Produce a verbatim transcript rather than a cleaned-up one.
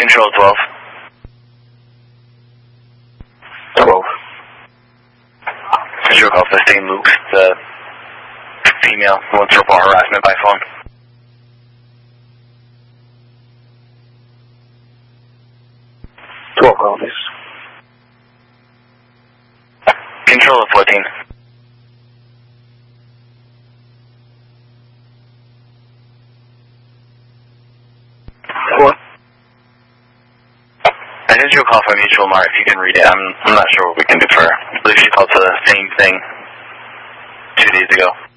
Control twelve. twelve. Control Alpha, Saint Luke's, the female wants to report harassment by phone. twelve copies. Control of fourteen. What? I sent you a call from Mutual Mart. If you can read it, I'm, I'm not sure what we can do for her. I believe she called for the same thing two days ago.